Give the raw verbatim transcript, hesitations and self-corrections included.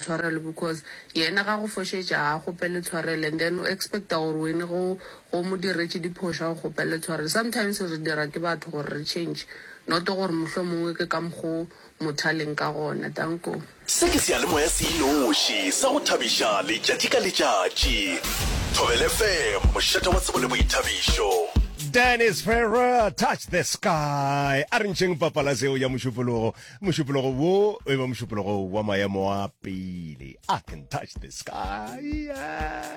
tshwarelo because yena ga go fošetša a gopele tshwarelo and then o expecta gore wene go go mo diretse diphoša go gopele tshwarelo. Sometimes re dira ke batho gore re change not gore mohlomongwe ke ka mokgo mothaleng ka gona. Tanko se ke seyalemoya se inoši sa go thabiša letšatši ka letšatši. Thobela F M mošate wa tsebo le boithabišo. Dennis Ferrer, Touch the Sky. A re ntšeng papalaseo ya mošupologo. Mošupologo wo e ba mošupologo wa maemo a pele. I can touch the sky. Yeah.